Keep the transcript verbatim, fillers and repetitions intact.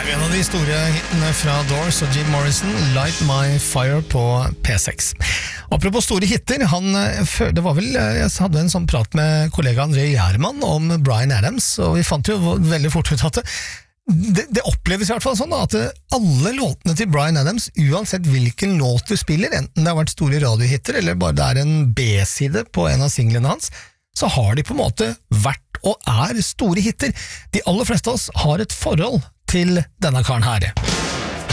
En av de store hittene fra Doors og Jim Morrison, Light My Fire på P seks. Apropos store hitter, han, det var vel, jeg hadde en sånn prat med kollega André Gjerman om Bryan Adams, og vi fant jo veldig fort ut at det, det, det oppleves i hvert fall sånn da, at alle låtene til Bryan Adams, uansett hvilken låt du spiller, enten det har vært store radiohitter, eller bare det er en B-side på en av singlene hans, så har de på en måte vært og er store hitter. De aller fleste av oss har et forhold til denne karen her.